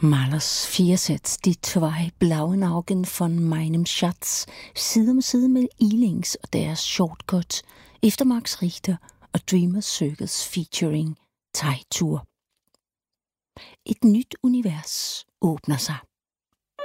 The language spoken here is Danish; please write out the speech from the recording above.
Mahlers 4 Sätze, die 2 blauen Augen von meinem Schatz, side om side med Ealings og deres shortcut, Eftermax Richter og Dreamers Circus featuring Teitur. Et nyt univers åbner sig.